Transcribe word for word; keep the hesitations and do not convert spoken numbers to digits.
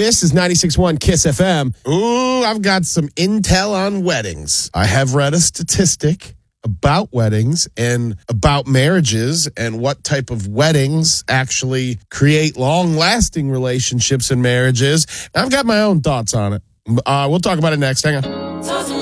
This is ninety-six point one Kiss F M. Ooh, I've got some intel on weddings. I have read a statistic about weddings and about marriages and what type of weddings actually create long-lasting relationships and marriages. I've got my own thoughts on it. Uh, we'll talk about it next. Hang on.